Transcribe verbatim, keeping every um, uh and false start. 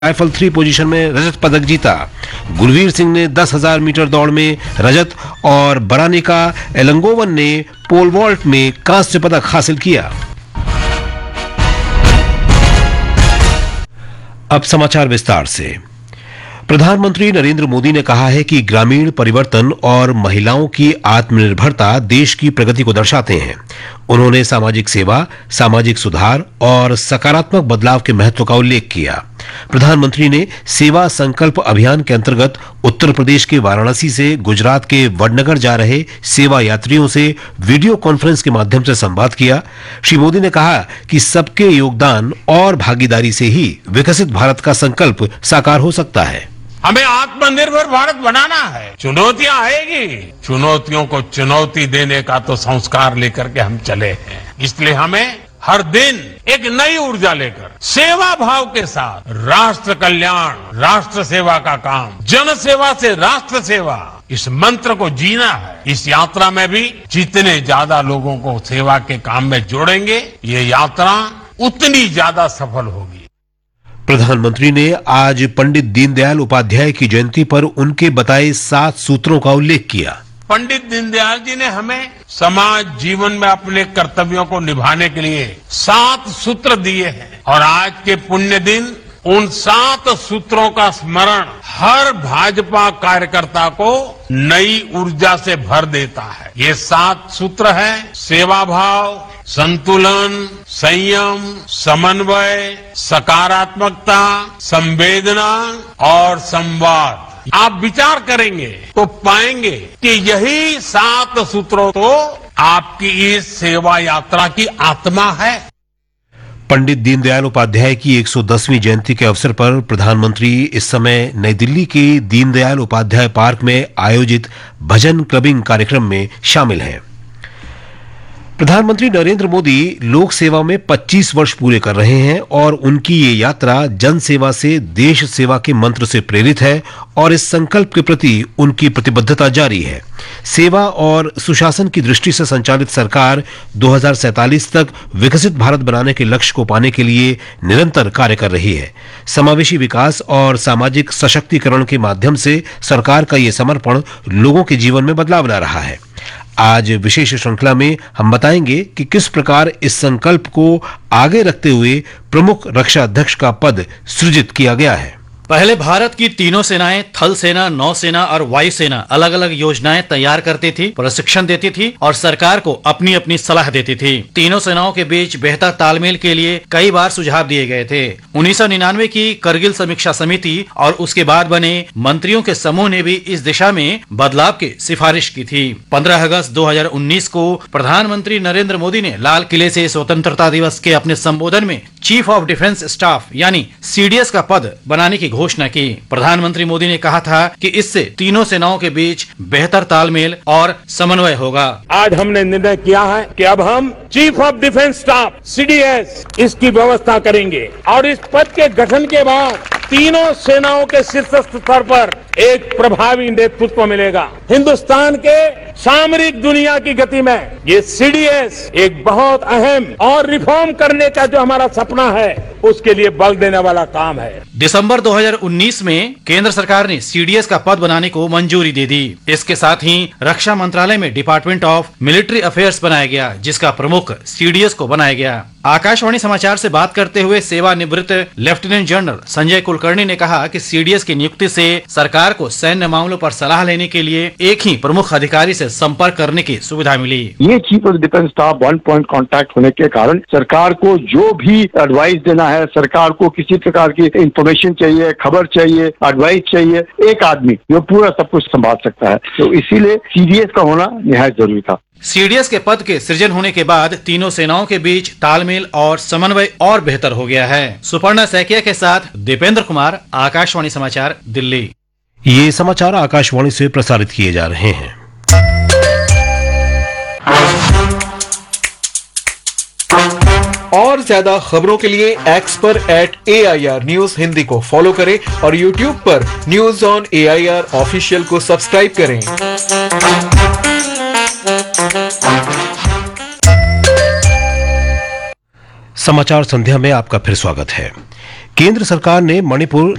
Rifle three position में रजत पदक जीता। गुरवीर सिंह ने दस हज़ार मीटर दौड़ में रजत और बरानिका एलंगोवन ने पोल वॉल्ट में कांस्य पदक हासिल किया। अब समाचार विस्तार से। प्रधानमंत्री नरेंद्र मोदी ने कहा है कि ग्रामीण परिवर्तन और महिलाओं की आत्मनिर्भरता देश की प्रगति को दर्शाते हैं। उन्होंने सामाजिक सेवा, सामाजिक सुधार और सकारात्मक बदलाव के महत्व का उल्लेख किया। प्रधानमंत्री ने सेवा संकल्प अभियान के अंतर्गत उत्तर प्रदेश के वाराणसी से गुजरात के वडनगर जा रहे सेवा यात्रियों से वीडियो कॉन्फ्रेंस के माध्यम से संवाद किया। श्री मोदी ने कहा कि सबके योगदान और भागीदारी से ही विकसित भारत का संकल्प साकार हो सकता है। हमें आत्मनिर्भर भारत बनाना है। चुनौतियां आएगी, चुनौतियों को चुनौती देने का तो संस्कार लेकर के हम चले हैं। इसलिए हमें हर दिन एक नई ऊर्जा लेकर सेवा भाव के साथ राष्ट्र कल्याण, राष्ट्र सेवा का काम, जन सेवा से राष्ट्र सेवा, इस मंत्र को जीना है। इस यात्रा में भी जितने ज्यादा लोगों को सेवा के काम में जोड़ेंगे, ये यात्रा उतनी ज्यादा सफल होगी। प्रधानमंत्री ने आज पंडित दीनदयाल उपाध्याय की जयंती पर उनके बताए सात सूत्रों का उल्लेख किया। पंडित दीनदयाल जी ने हमें समाज जीवन में अपने कर्तव्यों को निभाने के लिए सात सूत्र दिए हैं और आज के पुण्य दिन उन सात सूत्रों का स्मरण हर भाजपा कार्यकर्ता को नई ऊर्जा से भर देता है। ये सात सूत्र हैं: सेवा भाव, संतुलन, संयम, समन्वय, सकारात्मकता, संवेदना और संवाद। आप विचार करेंगे तो पाएंगे कि यही सात सूत्रों तो आपकी इस सेवा यात्रा की आत्मा है। पंडित दीनदयाल उपाध्याय की एक सौ दसवीं जयंती के अवसर पर प्रधानमंत्री इस समय नई दिल्ली के दीनदयाल उपाध्याय पार्क में आयोजित भजन क्लबिंग कार्यक्रम में शामिल हैं। प्रधानमंत्री नरेंद्र मोदी लोक सेवा में पच्चीस वर्ष पूरे कर रहे हैं और उनकी ये यात्रा जन सेवा से देश सेवा के मंत्र से प्रेरित है और इस संकल्प के प्रति उनकी प्रतिबद्धता जारी है। सेवा और सुशासन की दृष्टि से संचालित सरकार दो हज़ार सैंतालीस तक विकसित भारत बनाने के लक्ष्य को पाने के लिए निरंतर कार्य कर रही है। समावेशी विकास और सामाजिक सशक्तिकरण के माध्यम से सरकार का ये समर्पण लोगों के जीवन में बदलाव ला रहा है। आज विशेष श्रृंखला में हम बताएंगे कि किस प्रकार इस संकल्प को आगे रखते हुए प्रमुख रक्षा अध्यक्ष का पद सृजित किया गया है। पहले भारत की तीनों सेनाएं, थल सेना, नौसेना और वायुसेना अलग अलग योजनाएं तैयार करती थी, प्रशिक्षण देती थी और सरकार को अपनी अपनी सलाह देती थी। तीनों सेनाओं के बीच बेहतर तालमेल के लिए कई बार सुझाव दिए गए थे। उन्नीस सौ निन्यानवे की करगिल समीक्षा समिति और उसके बाद बने मंत्रियों के समूह ने भी इस दिशा में बदलाव की सिफारिश की थी। पंद्रह अगस्त दो हज़ार उन्नीस को प्रधानमंत्री नरेंद्र मोदी ने लाल किले से स्वतंत्रता दिवस के अपने संबोधन में चीफ ऑफ डिफेंस स्टाफ यानी सीडीएस का पद बनाने की घोषणा की। प्रधानमंत्री मोदी ने कहा था कि इससे तीनों सेनाओं के बीच बेहतर तालमेल और समन्वय होगा। आज हमने निर्णय किया है कि अब हम chief of defence staff CDS इसकी व्यवस्था करेंगे और इस पद के गठन के बाद तीनों सेनाओं के शीर्ष स्तर पर एक प्रभावी नेतृत्व मिलेगा। हिंदुस्तान के सामरिक दुनिया की गति में ये सीडीएस एक बहुत अहम और रिफॉर्म करने का जो हमारा सपना है उसके लिए बल देने वाला काम है। दिसंबर दो हज़ार उन्नीस में केंद्र सरकार ने सीडीएस का पद बनाने को मंजूरी दे दी। इसके साथ ही रक्षा मंत्रालय में डिपार्टमेंट ऑफ मिलिट्री अफेयर्स बनाया गया, जिसका प्रमुख सीडीएस को बनाया गया। आकाशवाणी समाचार से बात करते हुए सेवानिवृत्त लेफ्टिनेंट जनरल संजय कुलकर्णी ने कहा कि सीडीएस की नियुक्ति से सरकार को सैन्य मामलों पर सलाह लेने के लिए एक ही प्रमुख अधिकारी से संपर्क करने की सुविधा मिली। ये chief of defence staff one point contact होने के कारण सरकार को जो भी एडवाइस देना है, सरकार को किसी प्रकार की इंफॉर्मेशन चाहिए, खबर चाहिए, एडवाइस चाहिए, एक आदमी जो पूरा सब कुछ संभाल सकता है, तो इसीलिए सीडीएस का होना निहायत जरूरी था। सीडीएस के पद के सृजन होने के बाद तीनों सेनाओं के बीच तालमेल और समन्वय और बेहतर हो गया है। सुपर्णा सैकिया के साथ दीपेंद्र कुमार, आकाशवाणी समाचार, दिल्ली। ये समाचार आकाशवाणी से प्रसारित किए जा रहे हैं। और ज्यादा खबरों के लिए एक्स पर eight A I R news Hindi को फॉलो करें और यूट्यूब पर news on A I R official को सब्सक्राइब करें। समाचार संध्या में आपका फिर स्वागत है। केंद्र सरकार ने मणिपुर